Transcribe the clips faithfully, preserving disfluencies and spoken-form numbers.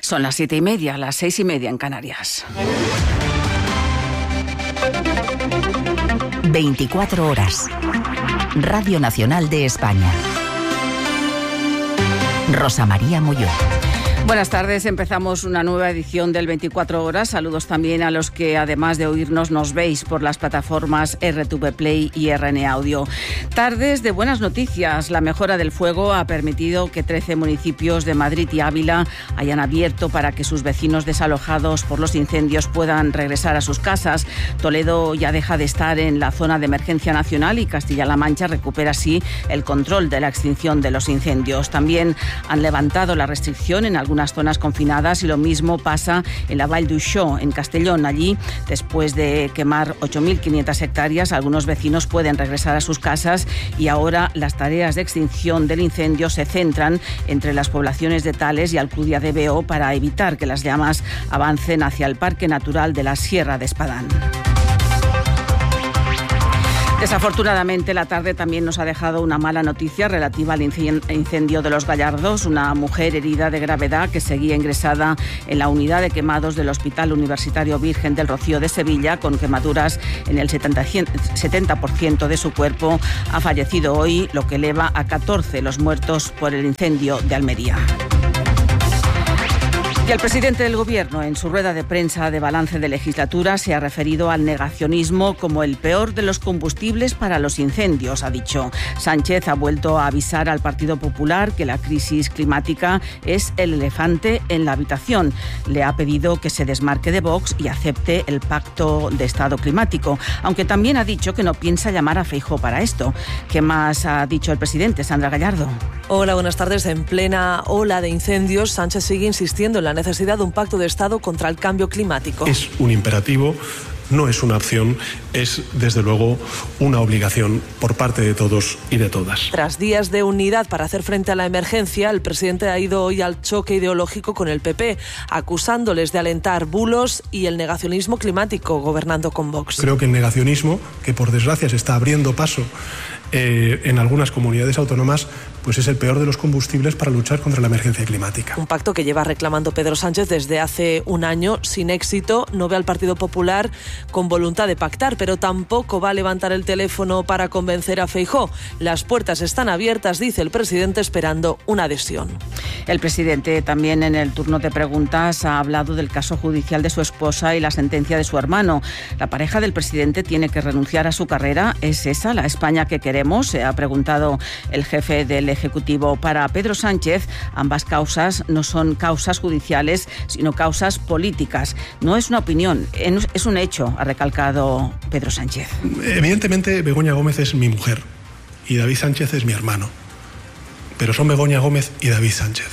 Son las siete y media, las seis y media en Canarias. veinticuatro horas. Radio Nacional de España. Rosa María Molló. Buenas tardes, empezamos una nueva edición del veinticuatro horas. Saludos también a los que, además de oírnos, nos veis por las plataformas R T V Play y R N Audio. Tardes de buenas noticias. La mejora del fuego ha permitido que trece municipios de Madrid y Ávila hayan abierto para que sus vecinos desalojados por los incendios puedan regresar a sus casas. Toledo ya deja de estar en la zona de emergencia nacional y Castilla-La Mancha recupera así el control de la extinción de los incendios. También han levantado la restricción en algunas algunas zonas confinadas y lo mismo pasa en la Vall d'Uixó, en Castellón. Allí, después de quemar ocho mil quinientas hectáreas, algunos vecinos pueden regresar a sus casas y ahora las tareas de extinción del incendio se centran entre las poblaciones de Tales y Alcudia de Veo para evitar que las llamas avancen hacia el Parque Natural de la Sierra de Espadán. Desafortunadamente, la tarde también nos ha dejado una mala noticia relativa al incendio de Los Gallardos. Una mujer herida de gravedad que seguía ingresada en la unidad de quemados del Hospital Universitario Virgen del Rocío de Sevilla, con quemaduras en el setenta por ciento de su cuerpo, ha fallecido hoy, lo que eleva a catorce los muertos por el incendio de Almería. Y el presidente del Gobierno, en su rueda de prensa de balance de legislatura, se ha referido al negacionismo como el peor de los combustibles para los incendios, ha dicho. Sánchez ha vuelto a avisar al Partido Popular que la crisis climática es el elefante en la habitación. Le ha pedido que se desmarque de Vox y acepte el pacto de Estado climático, aunque también ha dicho que no piensa llamar a Feijóo para esto. ¿Qué más ha dicho el presidente? Sandra Gallardo. Hola, buenas tardes. En plena ola de incendios, Sánchez sigue insistiendo en la necesidad de un pacto de Estado contra el cambio climático. Es un imperativo, no es una opción, es desde luego una obligación por parte de todos y de todas. Tras días de unidad para hacer frente a la emergencia, el presidente ha ido hoy al choque ideológico con el P P, acusándoles de alentar bulos y el negacionismo climático gobernando con Vox. Creo que el negacionismo, que por desgracia se está abriendo paso Eh, en algunas comunidades autónomas, pues es el peor de los combustibles para luchar contra la emergencia climática. Un pacto que lleva reclamando Pedro Sánchez desde hace un año, sin éxito. No ve al Partido Popular con voluntad de pactar, pero tampoco va a levantar el teléfono para convencer a Feijóo. Las puertas están abiertas, dice el presidente, esperando una adhesión. El presidente también, en el turno de preguntas, ha hablado del caso judicial de su esposa y la sentencia de su hermano. La pareja del presidente tiene que renunciar a su carrera. ¿Es esa la España que queremos? Se ha preguntado el jefe del Ejecutivo. Para Pedro Sánchez, ambas causas no son causas judiciales, sino causas políticas. No es una opinión, es un hecho, ha recalcado Pedro Sánchez. Evidentemente, Begoña Gómez es mi mujer y David Sánchez es mi hermano. Pero son Begoña Gómez y David Sánchez.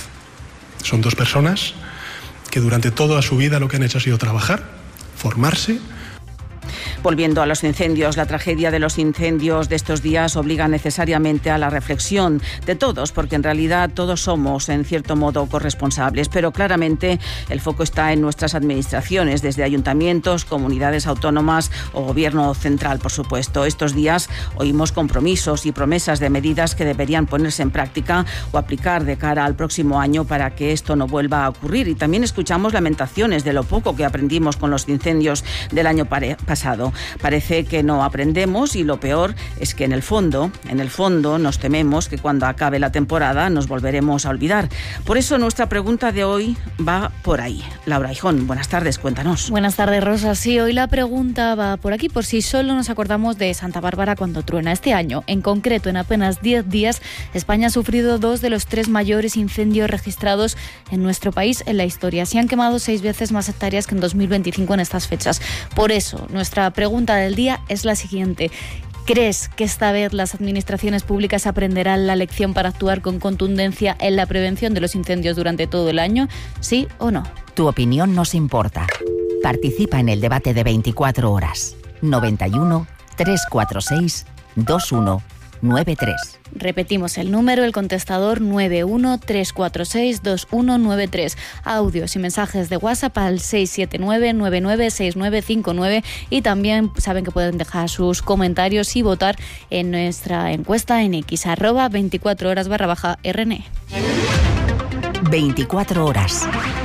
Son dos personas que durante toda su vida lo que han hecho ha sido trabajar, formarse. Volviendo a los incendios, la tragedia de los incendios de estos días obliga necesariamente a la reflexión de todos, porque en realidad todos somos, en cierto modo, corresponsables, pero claramente el foco está en nuestras administraciones, desde ayuntamientos, comunidades autónomas o gobierno central, por supuesto. Estos días oímos compromisos y promesas de medidas que deberían ponerse en práctica o aplicar de cara al próximo año para que esto no vuelva a ocurrir. Y también escuchamos lamentaciones de lo poco que aprendimos con los incendios del año pasado. Parece que no aprendemos y lo peor es que en el fondo, en el fondo nos tememos que cuando acabe la temporada nos volveremos a olvidar. Por eso nuestra pregunta de hoy va por ahí. Laura Hijón, buenas tardes, cuéntanos. Buenas tardes, Rosa. Sí, hoy la pregunta va por aquí, por si solo nos acordamos de Santa Bárbara cuando truena. Este año, en concreto, en apenas diez días, España ha sufrido dos de los tres mayores incendios registrados en nuestro país en la historia. Se han quemado seis veces más hectáreas que en dos mil veinticinco en estas fechas. Por eso, nuestra pregunta del día es la siguiente. ¿Crees que esta vez las administraciones públicas aprenderán la lección para actuar con contundencia en la prevención de los incendios durante todo el año? ¿Sí o no? Tu opinión nos importa. Participa en el debate de veinticuatro horas. noventa y uno, trescientos cuarenta y seis, veintiuno noventa y tres. Repetimos el número, el contestador nueve uno tres cuatro seis dos uno nueve tres. Audios y mensajes de WhatsApp al seis siete nueve nueve nueve seis nueve cinco nueve y también saben que pueden dejar sus comentarios y votar en nuestra encuesta en X, arroba veinticuatro horas barra baja R N E. veinticuatro horas.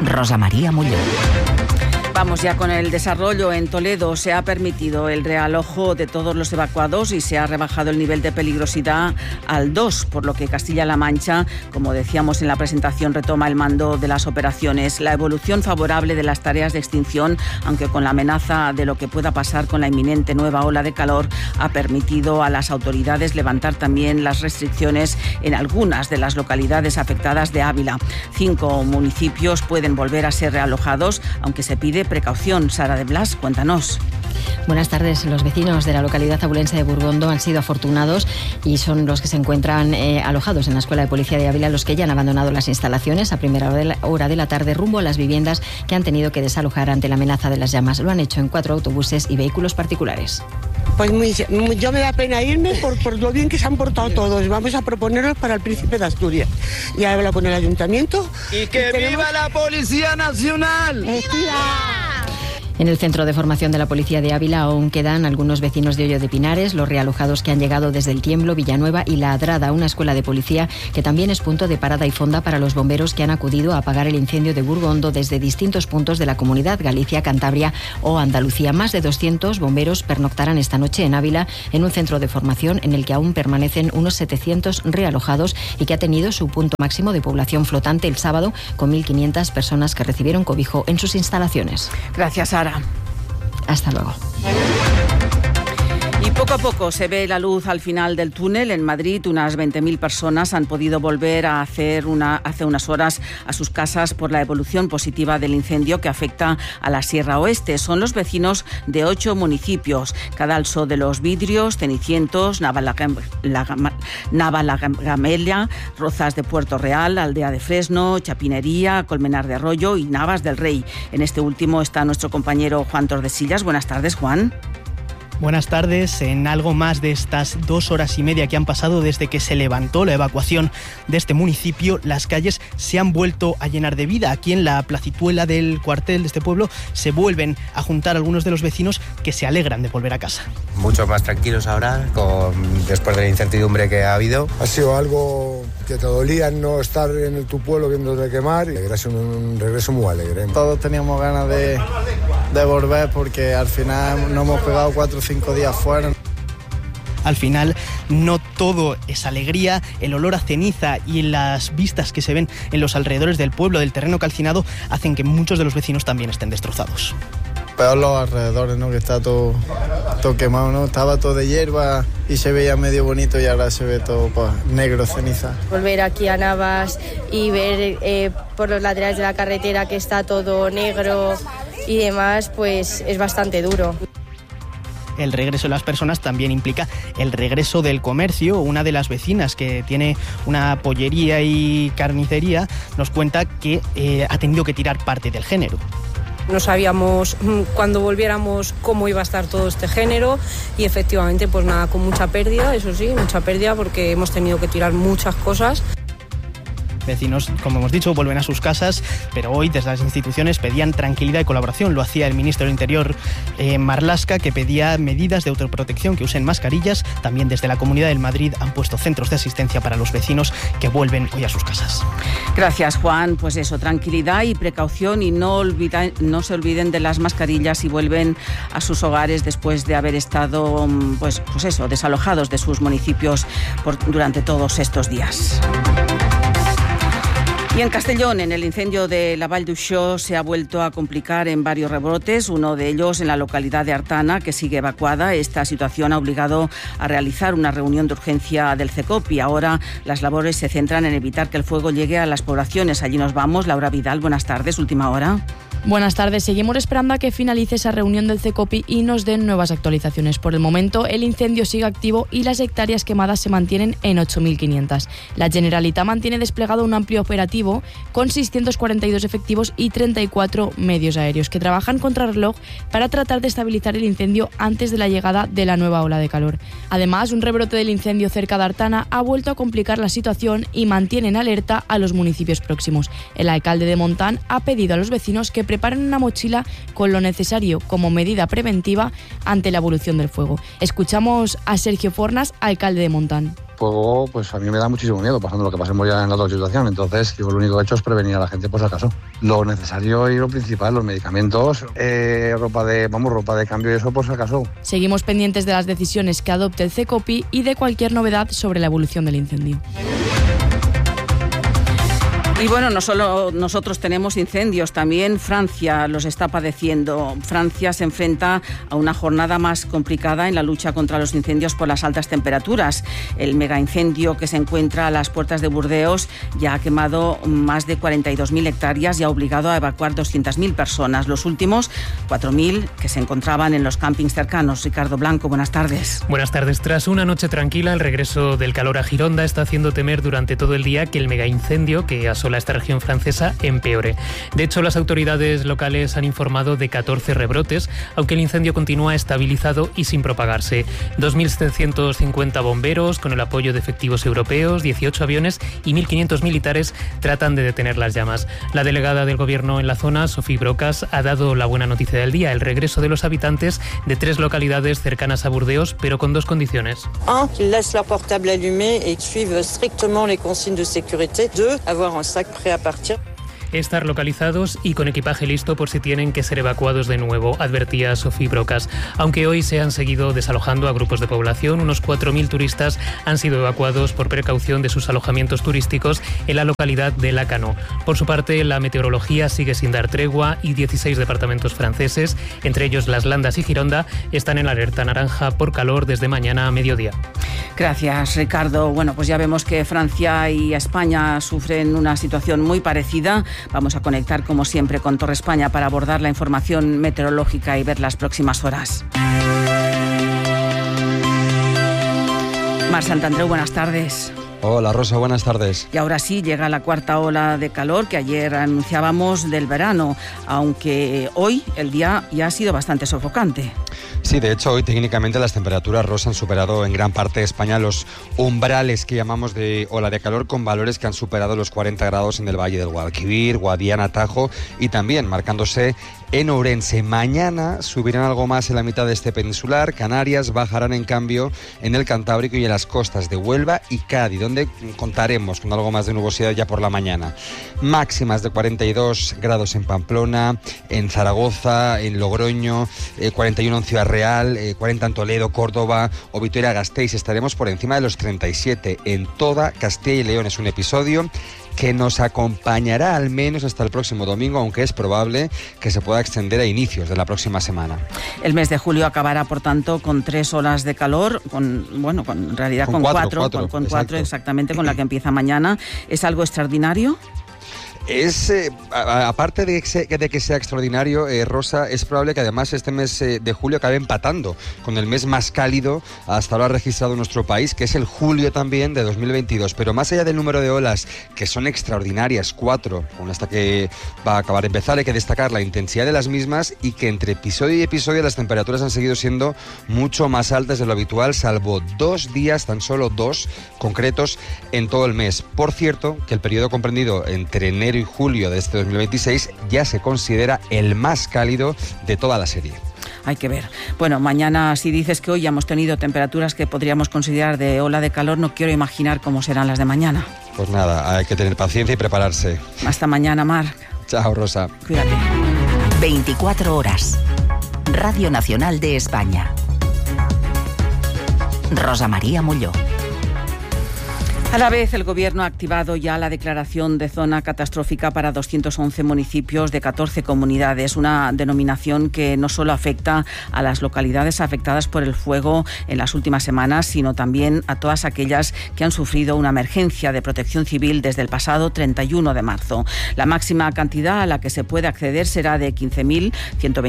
Rosa María Muñoz. Vamos ya con el desarrollo. En Toledo se ha permitido el realojo de todos los evacuados y se ha rebajado el nivel de peligrosidad al dos, por lo que Castilla-La Mancha, como decíamos en la presentación, retoma el mando de las operaciones. La evolución favorable de las tareas de extinción, aunque con la amenaza de lo que pueda pasar con la inminente nueva ola de calor, ha permitido a las autoridades levantar también las restricciones en algunas de las localidades afectadas de Ávila. Cinco municipios pueden volver a ser realojados, aunque se pide precaución. Sara de Blas, cuéntanos. Buenas tardes. Los vecinos de la localidad abulense de Burgondo han sido afortunados y son los que se encuentran eh, alojados en la Escuela de Policía de Ávila, los que ya han abandonado las instalaciones a primera hora de, la, hora de la tarde rumbo a las viviendas que han tenido que desalojar ante la amenaza de las llamas. Lo han hecho en cuatro autobuses y vehículos particulares. Pues muy, muy, yo me da pena irme por, por lo bien que se han portado todos. Vamos a proponerlos para el Príncipe de Asturias. Ya habla con el ayuntamiento. ¡Y que y tenemos... viva la Policía Nacional! ¡Viva! En el centro de formación de la Policía de Ávila aún quedan algunos vecinos de Hoyo de Pinares, los realojados que han llegado desde El Tiemblo, Villanueva y La Adrada, una escuela de policía que también es punto de parada y fonda para los bomberos que han acudido a apagar el incendio de Burgondo desde distintos puntos de la comunidad, Galicia, Cantabria o Andalucía. Más de doscientos bomberos pernoctarán esta noche en Ávila en un centro de formación en el que aún permanecen unos setecientos realojados y que ha tenido su punto máximo de población flotante el sábado, con mil quinientas personas que recibieron cobijo en sus instalaciones. Gracias, Sara. Hasta luego. Y poco a poco se ve la luz al final del túnel. En Madrid, unas veinte mil personas han podido volver a hacer una, hace unas horas a sus casas por la evolución positiva del incendio que afecta a la Sierra Oeste. Son los vecinos de ocho municipios: Cadalso de los Vidrios, Cenicientos, Navalagamelia, Rozas de Puerto Real, Aldea de Fresno, Chapinería, Colmenar de Arroyo y Navas del Rey. En este último está nuestro compañero Juan Tordesillas. Buenas tardes, Juan. Buenas tardes. En algo más de estas dos horas y media que han pasado desde que se levantó la evacuación de este municipio, las calles se han vuelto a llenar de vida. Aquí en la placituela del cuartel de este pueblo se vuelven a juntar algunos de los vecinos que se alegran de volver a casa. Mucho más tranquilos ahora, con, después de la incertidumbre que ha habido. Ha sido algo que te dolía no estar en tu pueblo viéndote quemar, y era un, un regreso muy alegre. Todos teníamos ganas de, de volver porque al final nos hemos pegado cuatro o cinco días fuera. Al final no todo es alegría. El olor a ceniza y las vistas que se ven en los alrededores del pueblo, del terreno calcinado, hacen que muchos de los vecinos también estén destrozados. Peor los alrededores, ¿no? Que está todo, todo quemado, ¿no? Estaba todo de hierba y se veía medio bonito y ahora se ve todo pues, negro, ceniza. Volver aquí a Navas y ver eh, por los laterales de la carretera que está todo negro y demás, pues es bastante duro. El regreso de las personas también implica el regreso del comercio. Una de las vecinas que tiene una pollería y carnicería nos cuenta que eh, ha tenido que tirar parte del género. No sabíamos cuando volviéramos cómo iba a estar todo este género y efectivamente pues nada, con mucha pérdida, eso sí, mucha pérdida porque hemos tenido que tirar muchas cosas. Vecinos, como hemos dicho, vuelven a sus casas, pero hoy desde las instituciones pedían tranquilidad y colaboración. Lo hacía el ministro del Interior, eh, Marlaska, que pedía medidas de autoprotección, que usen mascarillas. También desde la Comunidad de Madrid han puesto centros de asistencia para los vecinos que vuelven hoy a sus casas. Gracias, Juan. Pues eso, tranquilidad y precaución, y no, olvida, no se olviden de las mascarillas y vuelven a sus hogares después de haber estado, pues, pues eso, desalojados de sus municipios por, durante todos estos días. Y en Castellón, en el incendio de la Vall d'Uixó, se ha vuelto a complicar en varios rebrotes, uno de ellos en la localidad de Artana, que sigue evacuada. Esta situación ha obligado a realizar una reunión de urgencia del CECOP y ahora las labores se centran en evitar que el fuego llegue a las poblaciones. Allí nos vamos. Laura Vidal, buenas tardes, última hora. Buenas tardes. Seguimos esperando a que finalice esa reunión del CECOPI y nos den nuevas actualizaciones. Por el momento, el incendio sigue activo y las hectáreas quemadas se mantienen en ocho mil quinientas. La Generalitat mantiene desplegado un amplio operativo con seiscientos cuarenta y dos efectivos y treinta y cuatro medios aéreos que trabajan contrarreloj para tratar de estabilizar el incendio antes de la llegada de la nueva ola de calor. Además, un rebrote del incendio cerca de Artana ha vuelto a complicar la situación y mantiene en alerta a los municipios próximos. El alcalde de Montán ha pedido a los vecinos que preparen una mochila con lo necesario como medida preventiva ante la evolución del fuego. Escuchamos a Sergio Fornas, alcalde de Montán. Fuego, pues a mí me da muchísimo miedo, pasando lo que pasemos ya en la otra situación. Entonces, yo lo único que he hecho es prevenir a la gente, pues acaso. Lo necesario y lo principal, los medicamentos, eh, ropa de, vamos, ropa de cambio y eso, por si acaso. Seguimos pendientes de las decisiones que adopte el CECOPI y de cualquier novedad sobre la evolución del incendio. Y bueno, no solo nosotros tenemos incendios, también Francia los está padeciendo. Francia se enfrenta a una jornada más complicada en la lucha contra los incendios por las altas temperaturas. El megaincendio que se encuentra a las puertas de Burdeos ya ha quemado más de cuarenta y dos mil hectáreas y ha obligado a evacuar doscientas mil personas. Los últimos cuatro mil que se encontraban en los campings cercanos. Ricardo Blanco, buenas tardes. Buenas tardes. Tras una noche tranquila, el regreso del calor a Gironda está haciendo temer durante todo el día que el megaincendio que asola esta región francesa empeore. De hecho, las autoridades locales han informado de catorce rebrotes, aunque el incendio continúa estabilizado y sin propagarse. dos mil setecientos cincuenta bomberos, con el apoyo de efectivos europeos, dieciocho aviones y mil quinientos militares tratan de detener las llamas. La delegada del gobierno en la zona, Sofía Brocas, ha dado la buena noticia del día, el regreso de los habitantes de tres localidades cercanas a Burdeos, pero con dos condiciones. Un, qu'ils laissent leur portable allumé et suivent strictement les consignes de sécurité. Deux, avoir un sac prêt à partir. Estar localizados y con equipaje listo por si tienen que ser evacuados de nuevo, advertía Sofía Brocas. Aunque hoy se han seguido desalojando a grupos de población, unos cuatro mil turistas han sido evacuados por precaución de sus alojamientos turísticos en la localidad de Lacanau. Por su parte, la meteorología sigue sin dar tregua y dieciséis departamentos franceses, entre ellos Las Landas y Gironda, están en alerta naranja por calor desde mañana a mediodía. Gracias, Ricardo. Bueno, pues ya vemos que Francia y España sufren una situación muy parecida. Vamos a conectar, como siempre, con Torre España para abordar la información meteorológica y ver las próximas horas. Mar Santandreu, buenas tardes. Hola Rosa, buenas tardes. Y ahora sí llega la cuarta ola de calor que ayer anunciábamos del verano, aunque hoy el día ya ha sido bastante sofocante. Sí, de hecho hoy técnicamente las temperaturas, Rosa, han superado en gran parte de España los umbrales que llamamos de ola de calor, con valores que han superado los cuarenta grados en el Valle del Guadalquivir, Guadiana, Tajo y también marcándose en Ourense. Mañana subirán algo más en la mitad de este peninsular. Canarias bajarán en cambio en el Cantábrico y en las costas de Huelva y Cádiz, donde contaremos con algo más de nubosidad ya por la mañana. Máximas de cuarenta y dos grados en Pamplona, en Zaragoza, en Logroño, eh, cuarenta y uno en Ciudad Real, eh, cuarenta en Toledo, Córdoba o Vitoria-Gasteiz. Estaremos por encima de los treinta y siete en toda Castilla y León. Es un episodio que nos acompañará al menos hasta el próximo domingo, aunque es probable que se pueda extender a inicios de la próxima semana. El mes de julio acabará, por tanto, con tres olas de calor, con bueno, con en realidad con, con cuatro, cuatro, cuatro, con, con cuatro exactamente, con la que empieza mañana. ¿Es algo extraordinario? Es, eh, a, aparte de que, se, de que sea extraordinario, eh, Rosa, es probable que además este mes eh, de julio acabe empatando con el mes más cálido hasta ahora registrado en nuestro país, que es el julio también de dos mil veintidós. Pero más allá del número de olas, que son extraordinarias, cuatro, con esta que va a acabar de empezar, hay que destacar la intensidad de las mismas y que entre episodio y episodio las temperaturas han seguido siendo mucho más altas de lo habitual, salvo dos días, tan solo dos concretos en todo el mes. Por cierto, que el periodo comprendido entre enero y julio de este dos mil veintiséis ya se considera el más cálido de toda la serie. Hay que ver. Bueno, mañana, si dices que hoy ya hemos tenido temperaturas que podríamos considerar de ola de calor, no quiero imaginar cómo serán las de mañana. Pues nada, hay que tener paciencia y prepararse. Hasta mañana, Mar. Chao, Rosa. Cuídate. veinticuatro horas. Radio Nacional de España. Rosa María Molló. A la vez, el Gobierno ha activado ya la declaración de zona catastrófica para doscientos once municipios de catorce comunidades, una denominación que no solo afecta a las localidades afectadas por el fuego en las últimas semanas, sino también a todas aquellas que han sufrido una emergencia de protección civil desde el pasado treinta y uno de marzo. La máxima cantidad a la que se puede acceder será de quince mil ciento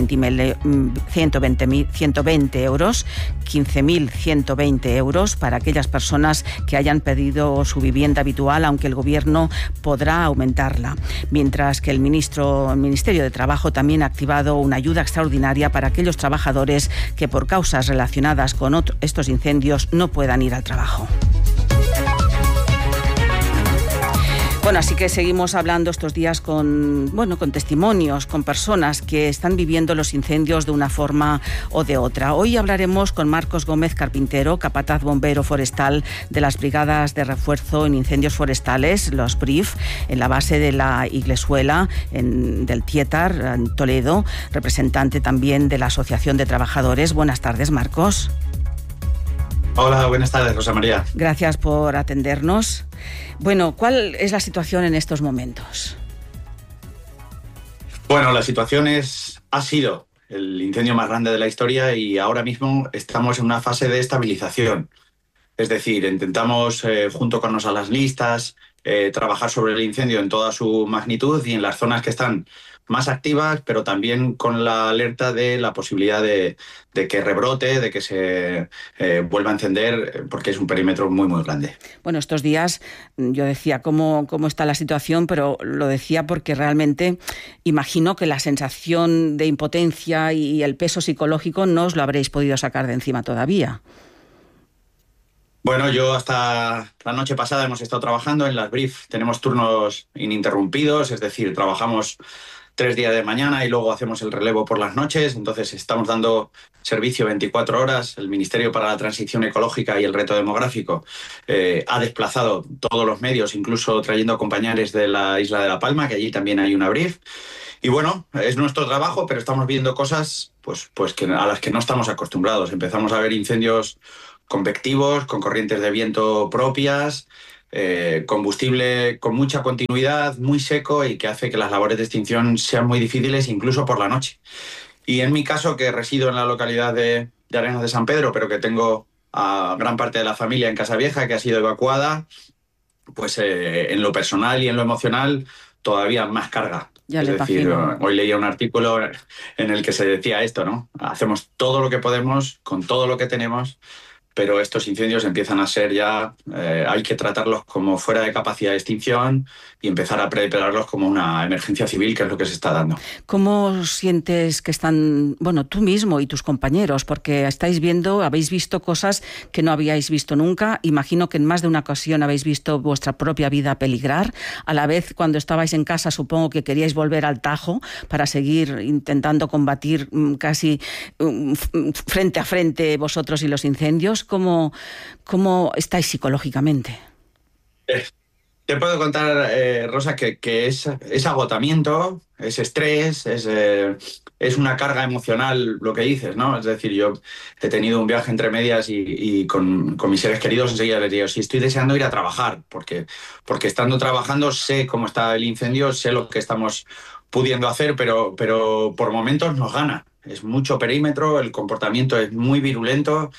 veinte euros, quince mil ciento veinte euros para aquellas personas que hayan pedido su vivienda habitual, aunque el Gobierno podrá aumentarla. Mientras que el, ministro, el Ministerio de Trabajo también ha activado una ayuda extraordinaria para aquellos trabajadores que por causas relacionadas con otro, estos incendios no puedan ir al trabajo. Bueno, así que seguimos hablando estos días con, bueno, con testimonios, con personas que están viviendo los incendios de una forma o de otra. Hoy hablaremos con Marcos Gómez Carpintero, capataz bombero forestal de las Brigadas de Refuerzo en Incendios Forestales, los B R I F, en la base de la Iglesuela, en, del Tietar, en Toledo, representante también de la Asociación de Trabajadores. Buenas tardes, Marcos. Hola, buenas tardes, Rosa María. Gracias por atendernos. Bueno, ¿cuál es la situación en estos momentos? Bueno, la situación es, ha sido el incendio más grande de la historia y ahora mismo estamos en una fase de estabilización. Es decir, intentamos, eh, junto con los alarmistas, eh, trabajar sobre el incendio en toda su magnitud y en las zonas que están más activas, pero también con la alerta de la posibilidad de, de que rebrote, de que se eh, vuelva a encender, porque es un perímetro muy, muy grande. Bueno, estos días yo decía cómo, cómo está la situación, pero lo decía porque realmente imagino que la sensación de impotencia y el peso psicológico no os lo habréis podido sacar de encima todavía. Bueno, yo hasta la noche pasada hemos estado trabajando en las B R I F. Tenemos turnos ininterrumpidos, es decir, trabajamos tres días de mañana y luego hacemos el relevo por las noches. Entonces estamos dando servicio veinticuatro horas. El Ministerio para la Transición Ecológica y el Reto Demográfico eh, ha desplazado todos los medios, incluso trayendo compañeros de la isla de La Palma, que allí también hay una B R I F. Y bueno, es nuestro trabajo, pero estamos viendo cosas pues, pues que, a las que no estamos acostumbrados. Empezamos a ver incendios convectivos, con corrientes de viento propias, eh, combustible con mucha continuidad, muy seco y que hace que las labores de extinción sean muy difíciles incluso por la noche. Y en mi caso, que resido en la localidad de, de Arenas de San Pedro, pero que tengo a gran parte de la familia en Casavieja que ha sido evacuada, pues eh, en lo personal y en lo emocional todavía más carga. Ya es le decir, imagino. Hoy leía un artículo en el que se decía esto, ¿no? Hacemos todo lo que podemos con todo lo que tenemos, pero estos incendios empiezan a ser ya, eh, hay que tratarlos como fuera de capacidad de extinción y empezar a prepararlos como una emergencia civil, que es lo que se está dando. ¿Cómo sientes que están, bueno, tú mismo y tus compañeros? Porque estáis viendo, habéis visto cosas que no habíais visto nunca. Imagino que en más de una ocasión habéis visto vuestra propia vida peligrar. A la vez, cuando estabais en casa, supongo que queríais volver al Tajo para seguir intentando combatir casi frente a frente vosotros y los incendios. ¿Cómo, cómo estáis psicológicamente? Eh, te puedo contar, eh, Rosa, que, que es, es agotamiento, es estrés, es, eh, es una carga emocional lo que dices, ¿no? Es decir, yo he tenido un viaje entre medias y, y con, con mis seres queridos enseguida les digo, sí, estoy deseando ir a trabajar, porque, porque estando trabajando sé cómo está el incendio, sé lo que estamos pudiendo hacer, pero, pero por momentos nos gana. Es mucho perímetro, el comportamiento es muy virulento.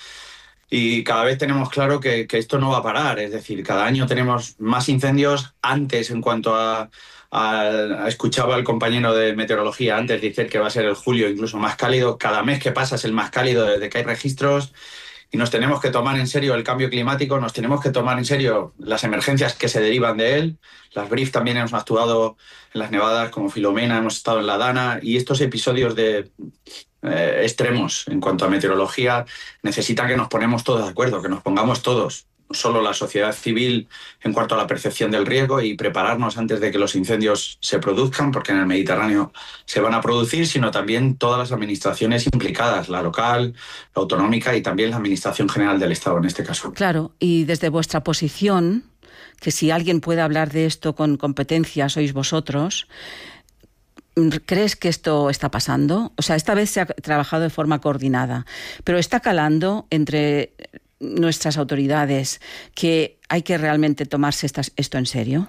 Y cada vez tenemos claro que, que esto no va a parar, es decir, cada año tenemos más incendios. Antes, en cuanto a, a, a escuchaba al compañero de meteorología antes decir que va a ser el julio incluso más cálido, cada mes que pasa es el más cálido desde que hay registros y nos tenemos que tomar en serio el cambio climático, nos tenemos que tomar en serio las emergencias que se derivan de él. Las B R I F también hemos actuado en las nevadas como Filomena, hemos estado en la Dana y estos episodios de... Eh, extremos en cuanto a meteorología necesitan que nos ponemos todos de acuerdo, que nos pongamos todos, no solo la sociedad civil en cuanto a la percepción del riesgo y prepararnos antes de que los incendios se produzcan, porque en el Mediterráneo se van a producir, sino también todas las administraciones implicadas, la local, la autonómica y también la Administración General del Estado en este caso. Claro, y desde vuestra posición, que si alguien puede hablar de esto con competencia sois vosotros, ¿crees que esto está pasando? O sea, esta vez se ha trabajado de forma coordinada, pero está calando entre nuestras autoridades que hay que realmente tomarse estas, esto en serio.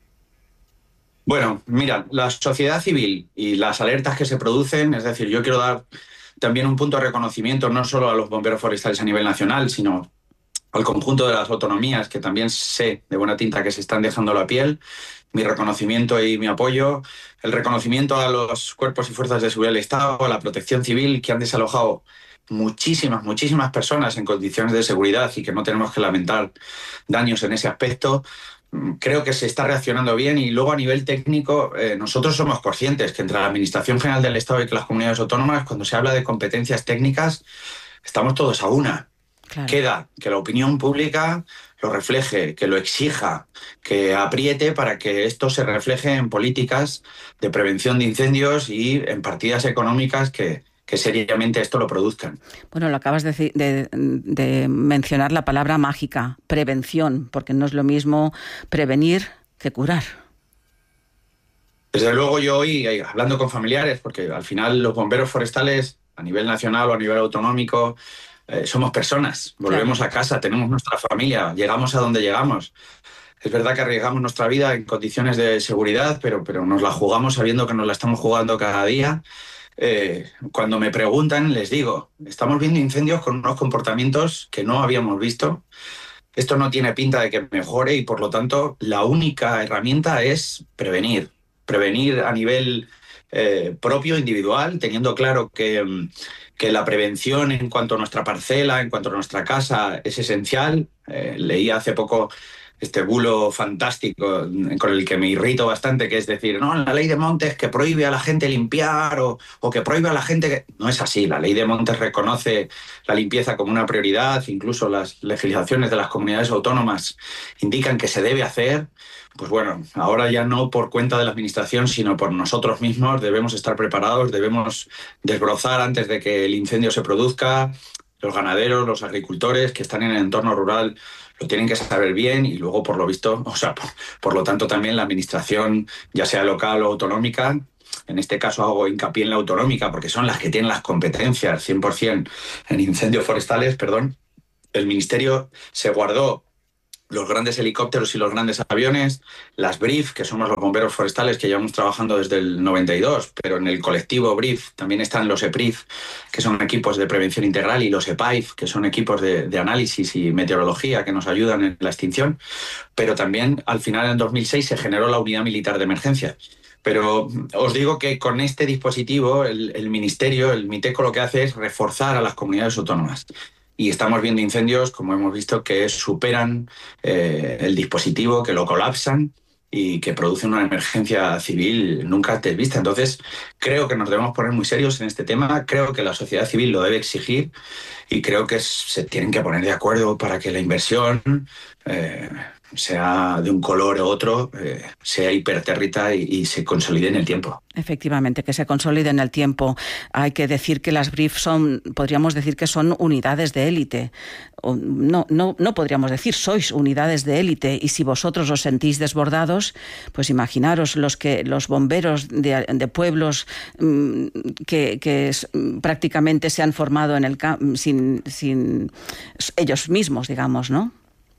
Bueno, mira, la sociedad civil y las alertas que se producen, es decir, yo quiero dar también un punto de reconocimiento no solo a los bomberos forestales a nivel nacional, sino al conjunto de las autonomías, que también sé de buena tinta que se están dejando la piel. Mi reconocimiento y mi apoyo, el reconocimiento a los cuerpos y fuerzas de seguridad del Estado, a la protección civil, que han desalojado muchísimas, muchísimas personas en condiciones de seguridad y que no tenemos que lamentar daños en ese aspecto. Creo que se está reaccionando bien y luego a nivel técnico eh, nosotros somos conscientes que entre la Administración General del Estado y que las comunidades autónomas, cuando se habla de competencias técnicas, estamos todos a una. Claro. Queda que la opinión pública lo refleje, que lo exija, que apriete para que esto se refleje en políticas de prevención de incendios y en partidas económicas que, que seriamente esto lo produzcan. Bueno, lo acabas de, de, de mencionar la palabra mágica, prevención, porque no es lo mismo prevenir que curar. Desde luego yo hoy, hablando con familiares, porque al final los bomberos forestales, a nivel nacional o a nivel autonómico, eh, somos personas, volvemos claro. a casa, tenemos nuestra familia, llegamos a donde llegamos. Es verdad que arriesgamos nuestra vida en condiciones de seguridad, pero, pero nos la jugamos sabiendo que nos la estamos jugando cada día. Eh, cuando me preguntan, les digo, estamos viendo incendios con unos comportamientos que no habíamos visto. Esto no tiene pinta de que mejore y, por lo tanto, la única herramienta es prevenir. Prevenir a nivel eh, propio, individual, teniendo claro que, que la prevención en cuanto a nuestra parcela, en cuanto a nuestra casa, es esencial. Eh, leí hace poco este bulo fantástico con el que me irrito bastante, que es decir, no, la ley de montes que prohíbe a la gente limpiar o, o que prohíbe a la gente que... No es así, la ley de montes reconoce la limpieza como una prioridad, incluso las legislaciones de las comunidades autónomas indican que se debe hacer. Pues bueno, ahora ya no por cuenta de la administración, sino por nosotros mismos debemos estar preparados, debemos desbrozar antes de que el incendio se produzca. Los ganaderos, los agricultores que están en el entorno rural lo tienen que saber bien y luego, por lo visto, o sea, por, por lo tanto también la administración, ya sea local o autonómica, en este caso hago hincapié en la autonómica porque son las que tienen las competencias cien por ciento en incendios forestales, perdón, el Ministerio se guardó los grandes helicópteros y los grandes aviones, las B R I F, que somos los bomberos forestales que llevamos trabajando desde el noventa y dos, pero en el colectivo B R I F también están los E P R I F, que son equipos de prevención integral, y los E P A I F, que son equipos de, de análisis y meteorología que nos ayudan en la extinción, pero también al final en dos mil seis se generó la unidad militar de emergencia. Pero os digo que con este dispositivo el, el Ministerio, el MITECO, lo que hace es reforzar a las comunidades autónomas. Y estamos viendo incendios, como hemos visto, que superan eh, el dispositivo, que lo colapsan y que producen una emergencia civil nunca antes vista. Entonces, creo que nos debemos poner muy serios en este tema, creo que la sociedad civil lo debe exigir y creo que se tienen que poner de acuerdo para que la inversión, eh, sea de un color u otro, eh, sea hipertérrita y, y se consolide en el tiempo. Efectivamente, que se consolide en el tiempo. Hay que decir que las B R I F son, podríamos decir que son unidades de élite. No, no, no podríamos decir, sois unidades de élite, y si vosotros os sentís desbordados, pues imaginaros los que los bomberos de, de pueblos mmm, que, que prácticamente se han formado en el sin, sin ellos mismos, digamos, ¿no?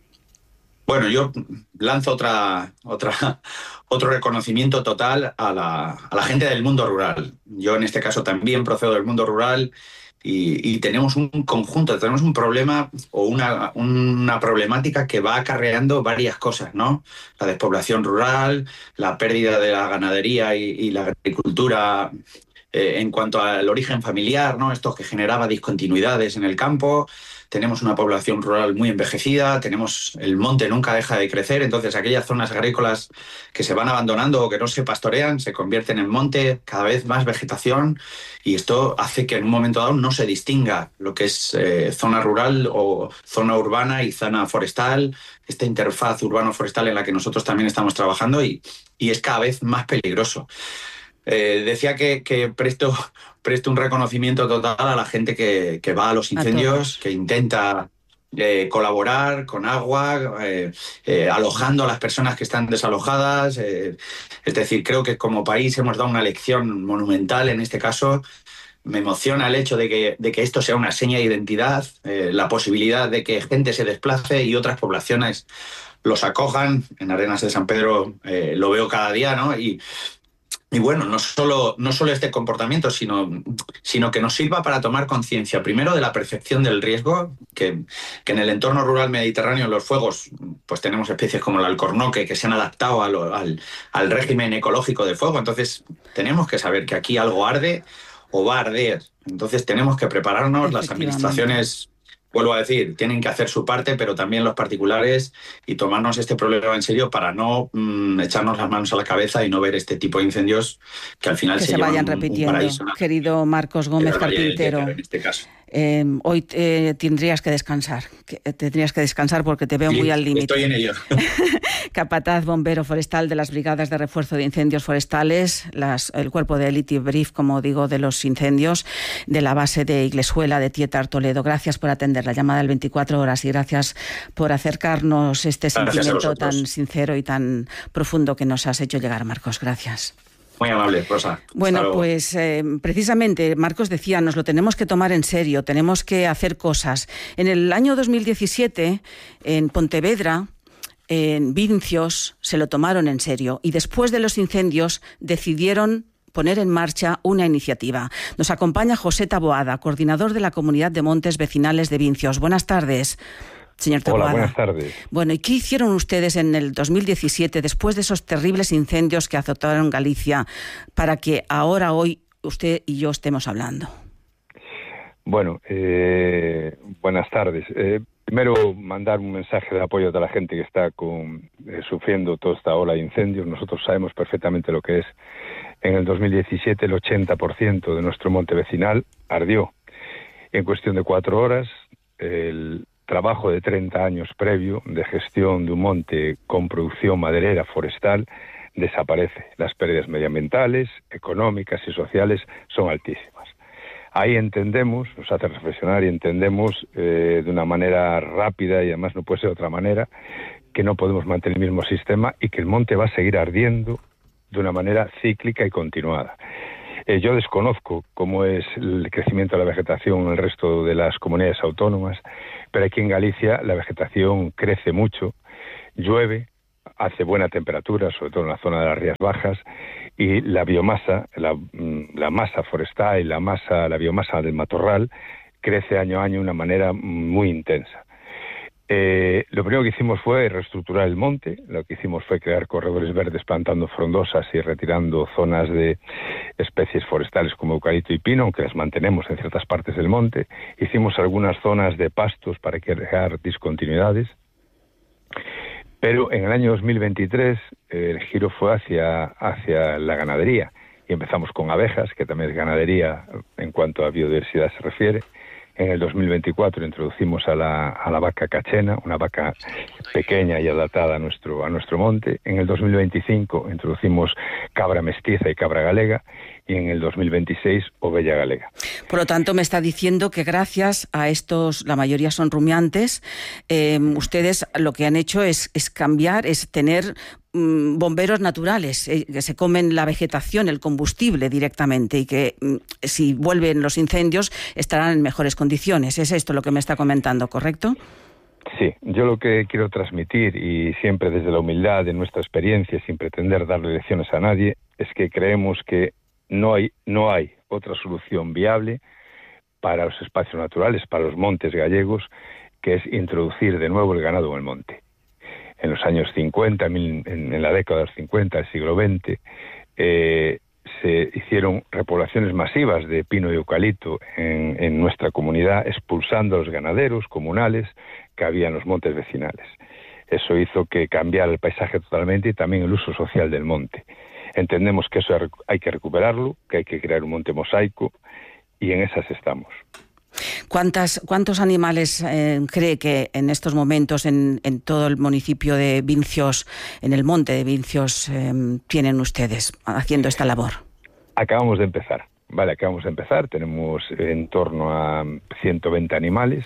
Bueno, yo lanzo otra, otra, otro reconocimiento total a la, a la gente del mundo rural. Yo en este caso también procedo del mundo rural y, y tenemos un conjunto, tenemos un problema o una, una problemática que va acarreando varias cosas, ¿no? La despoblación rural, la pérdida de la ganadería y, y la agricultura eh, en cuanto al origen familiar, ¿no? Esto que generaba discontinuidades en el campo. Tenemos una población rural muy envejecida, tenemos el monte nunca deja de crecer, entonces aquellas zonas agrícolas que se van abandonando o que no se pastorean se convierten en monte, cada vez más vegetación, y esto hace que en un momento dado no se distinga lo que es eh, zona rural o zona urbana y zona forestal, esta interfaz urbano-forestal en la que nosotros también estamos trabajando, y, y es cada vez más peligroso. Eh, decía que, que presto, presto un reconocimiento total a la gente que, que va a los incendios, que intenta eh, colaborar con agua, eh, eh, alojando a las personas que están desalojadas. Eh, es decir, creo que como país hemos dado una lección monumental en este caso. Me emociona el hecho de que, de que esto sea una seña de identidad, eh, la posibilidad de que gente se desplace y otras poblaciones los acojan. En Arenas de San Pedro eh, lo veo cada día, ¿no? Y Y bueno, no solo, no solo este comportamiento, sino, sino que nos sirva para tomar conciencia, primero, de la percepción del riesgo, que, que en el entorno rural mediterráneo, en los fuegos, pues tenemos especies como el alcornoque que se han adaptado a lo, al, al régimen ecológico de fuego. Entonces, tenemos que saber que aquí algo arde o va a arder. Entonces, tenemos que prepararnos, las administraciones... Vuelvo a decir, tienen que hacer su parte, pero también los particulares, y tomarnos este problema en serio para no mmm, echarnos las manos a la cabeza y no ver este tipo de incendios que al final que se, se vayan un, repitiendo. Un paraíso, ¿no? Querido Marcos Gómez Carpintero. En este caso. Eh, hoy eh, tendrías que descansar, que, eh, tendrías que descansar porque te veo sí, muy al límite. Estoy en ello. Capataz bombero forestal de las Brigadas de Refuerzo de Incendios Forestales, las, el cuerpo de élite brief, como digo, de los incendios, de la base de Iglesuela de Tietar, Toledo. Gracias por atender la llamada del veinticuatro horas y gracias por acercarnos este gracias sentimiento tan sincero y tan profundo que nos has hecho llegar, Marcos. Gracias. Muy amable, Rosa. Bueno, pues eh, precisamente, Marcos decía, nos lo tenemos que tomar en serio, tenemos que hacer cosas. En el año dos mil diecisiete, en Pontevedra, en Vincios, se lo tomaron en serio y después de los incendios decidieron poner en marcha una iniciativa. Nos acompaña José Taboada, coordinador de la Comunidad de Montes Vecinales de Vincios. Buenas tardes. Señor Taboada. Hola, buenas tardes. Bueno, ¿y qué hicieron ustedes en el dos mil diecisiete, después de esos terribles incendios que azotaron Galicia, para que ahora, hoy, usted y yo estemos hablando? Bueno, eh, buenas tardes. Eh, primero, mandar un mensaje de apoyo a toda la gente que está con, eh, sufriendo toda esta ola de incendios. Nosotros sabemos perfectamente lo que es. En el dos mil diecisiete, el ochenta por ciento de nuestro monte vecinal ardió. En cuestión de cuatro horas, el trabajo de treinta años previo de gestión de un monte con producción maderera forestal desaparece. Las pérdidas medioambientales, económicas y sociales son altísimas. Ahí entendemos, nos hace reflexionar y entendemos eh, de una manera rápida y además no puede ser de otra manera, que no podemos mantener el mismo sistema y que el monte va a seguir ardiendo de una manera cíclica y continuada. Eh, yo desconozco cómo es el crecimiento de la vegetación en el resto de las comunidades autónomas, pero aquí en Galicia la vegetación crece mucho, llueve, hace buena temperatura, sobre todo en la zona de las Rías Bajas, y la biomasa, la, la masa forestal y la masa, la biomasa del matorral crece año a año de una manera muy intensa. Eh, lo primero que hicimos fue reestructurar el monte, lo que hicimos fue crear corredores verdes plantando frondosas y retirando zonas de especies forestales como eucalipto y pino, aunque las mantenemos en ciertas partes del monte. Hicimos algunas zonas de pastos para crear discontinuidades, pero en el año dos mil veintitrés eh, el giro fue hacia, hacia la ganadería y empezamos con abejas, que también es ganadería en cuanto a biodiversidad se refiere. En el dos mil veinticuatro introducimos a la, a la vaca cachena, una vaca pequeña y adaptada a nuestro, a nuestro monte. En el dos mil veinticinco introducimos cabra mestiza y cabra galega y en el dos mil veintiséis oveja galega. Por lo tanto, me está diciendo que gracias a estos, la mayoría son rumiantes, eh, ustedes lo que han hecho es, es cambiar, es tener mm, bomberos naturales, eh, que se comen la vegetación, el combustible directamente y que mm, si vuelven los incendios estarán en mejores condiciones. ¿Es esto lo que me está comentando, correcto? Sí, yo lo que quiero transmitir, y siempre desde la humildad de nuestra experiencia, sin pretender darle lecciones a nadie, es que creemos que no hay, no hay otra solución viable para los espacios naturales, para los montes gallegos, que es introducir de nuevo el ganado en el monte. En los años cincuenta, en, en la década de los cincuenta del siglo veinte, eh, se hicieron repoblaciones masivas de pino y eucalipto en, en nuestra comunidad, expulsando a los ganaderos comunales que había en los montes vecinales. Eso hizo que cambiara el paisaje totalmente y también el uso social del monte. Entendemos que eso hay que recuperarlo, que hay que crear un monte mosaico y en esas estamos. ¿Cuántas, ¿Cuántos animales eh, cree que en estos momentos en, en todo el municipio de Vincios, en el monte de Vincios, eh, tienen ustedes haciendo esta labor? Acabamos de empezar, vale, acabamos de empezar. Tenemos en torno a ciento veinte animales,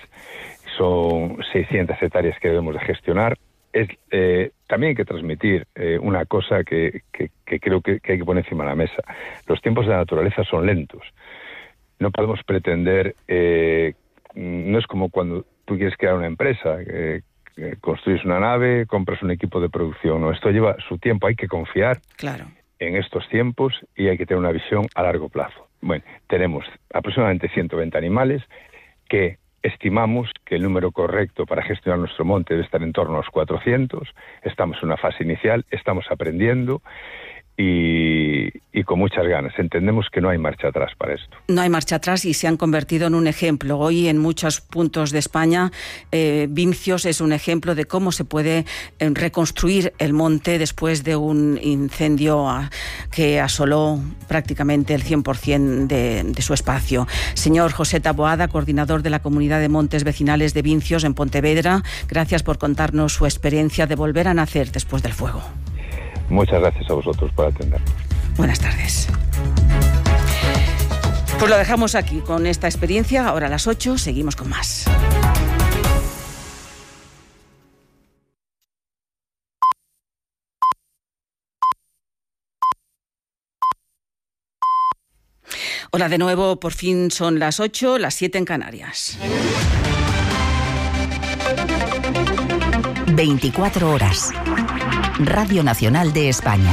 son seiscientas hectáreas que debemos de gestionar. Es, eh, también hay que transmitir eh, una cosa que, que, que creo que, que hay que poner encima de la mesa. Los tiempos de la naturaleza son lentos. No podemos pretender, eh, no es como cuando tú quieres crear una empresa, eh, eh, construyes una nave, compras un equipo de producción. No, esto lleva su tiempo, hay que confiar claro. en estos tiempos y hay que tener una visión a largo plazo. Bueno, tenemos aproximadamente ciento veinte animales que estimamos que el número correcto para gestionar nuestro monte debe estar en torno a los cuatrocientos. Estamos en una fase inicial, estamos aprendiendo y, y con muchas ganas. Entendemos que no hay marcha atrás para esto. No hay marcha atrás y se han convertido en un ejemplo. Hoy en muchos puntos de España, eh, Vincios es un ejemplo de cómo se puede eh, reconstruir el monte después de un incendio a, que asoló prácticamente el cien por ciento de, de su espacio. Señor José Taboada, coordinador de la Comunidad de Montes Vecinales de Vincios en Pontevedra, gracias por contarnos su experiencia de volver a nacer después del fuego. Muchas gracias a vosotros por atendernos. Buenas tardes. Pues lo dejamos aquí con esta experiencia. Ahora a las ocho seguimos con más. Hola de nuevo, por fin son las ocho, las siete en Canarias. veinticuatro horas. Radio Nacional de España.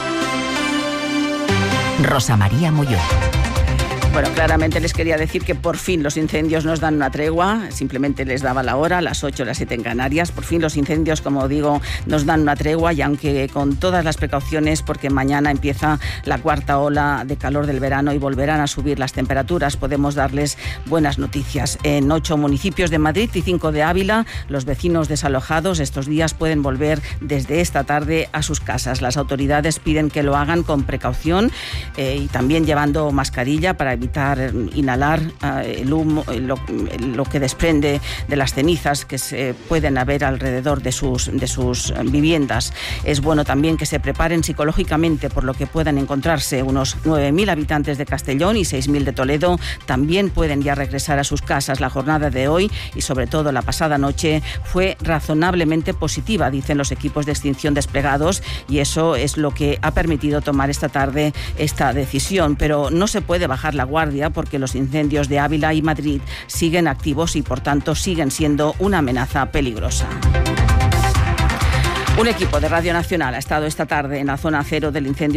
Rosa María Molló. Bueno, claramente les quería decir que por fin los incendios nos dan una tregua, simplemente les daba la hora, las ocho, las siete en Canarias, por fin los incendios, como digo, nos dan una tregua y aunque con todas las precauciones, porque mañana empieza la cuarta ola de calor del verano y volverán a subir las temperaturas, podemos darles buenas noticias. En ocho municipios de Madrid y cinco de Ávila, los vecinos desalojados estos días pueden volver desde esta tarde a sus casas. Las autoridades piden que lo hagan con precaución eh, y también llevando mascarilla para evitar evitar inhalar uh, el humo, lo, lo que desprende de las cenizas que se pueden haber alrededor de sus, de sus viviendas. Es bueno también que se preparen psicológicamente por lo que puedan encontrarse. Unos nueve mil habitantes de Castellón y seis mil de Toledo también pueden ya regresar a sus casas. La jornada de hoy y sobre todo la pasada noche fue razonablemente positiva, dicen los equipos de extinción desplegados, y eso es lo que ha permitido tomar esta tarde esta decisión. Pero no se puede bajar la guardia porque los incendios de Ávila y Madrid siguen activos y por tanto siguen siendo una amenaza peligrosa. Un equipo de Radio Nacional ha estado esta tarde en la zona cero del incendio